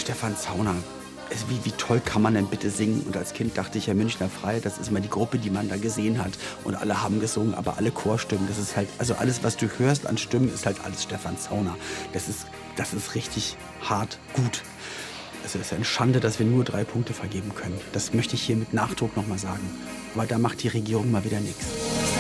Stefan Zauner. Wie toll kann man denn bitte singen? Und als Kind dachte ich ja, Münchner Frei, das ist immer die Gruppe, die man da gesehen hat. Und alle haben gesungen, aber alle Chorstimmen, das ist halt, also alles, was du hörst an Stimmen, ist halt alles Stefan Zauner. Das ist richtig hart gut. Also es ist eine Schande, dass wir nur 3 Punkte vergeben können. Das möchte ich hier mit Nachdruck nochmal sagen. Aber da macht die Regierung mal wieder nichts.